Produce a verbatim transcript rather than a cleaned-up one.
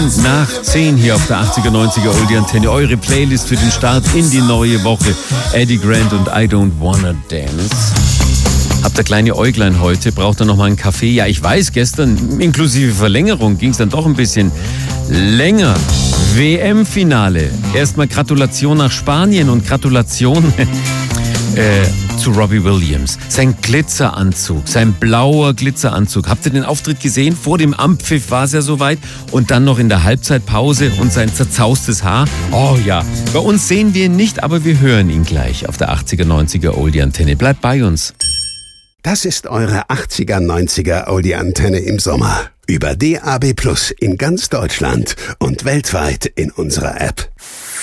nach zehn hier auf der achtziger, neunziger Oldie Antenne. Eure Playlist für den Start in die neue Woche. Eddie Grant und I Don't Wanna Dance. Habt ihr kleine Äuglein heute? Braucht ihr noch mal einen Kaffee? Ja, ich weiß, gestern inklusive Verlängerung ging es dann doch ein bisschen länger. W M-Finale. Erstmal Gratulation nach Spanien und Gratulation äh, zu Robbie Williams. Sein Glitzeranzug, sein blauer Glitzeranzug. Habt ihr den Auftritt gesehen? Vor dem Anpfiff war es ja soweit. Und dann noch in der Halbzeitpause und sein zerzaustes Haar. Oh ja, bei uns sehen wir ihn nicht, aber wir hören ihn gleich auf der achtziger, neunziger Oldie Antenne. Bleibt bei uns. Das ist eure achtziger, neunziger Oldie Antenne im Sommer. Über D A B Plus in ganz Deutschland und weltweit in unserer App.